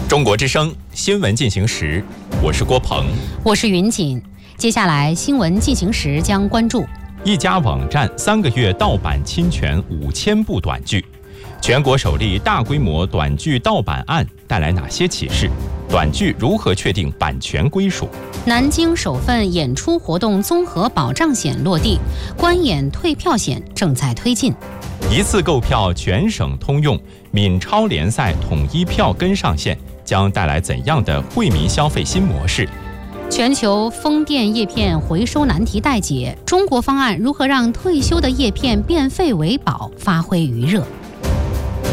中国之声新闻进行时，我是郭鹏， 我是云锦。接下来新闻进行时将关注： 一家网站3个月盗版侵权5000部短剧，全国首例大规模短剧盗版案带来哪些启示？短剧如何确定版权归属？ 南京首份演出活动综合保障险落地，观演退票险正在推进。 一次购票全省通用，闽超联赛统一票根上线，将带来怎样的惠民消费新模式？ 全球风电叶片回收难题待解，中国方案如何让退休的叶片变废为宝发挥余热？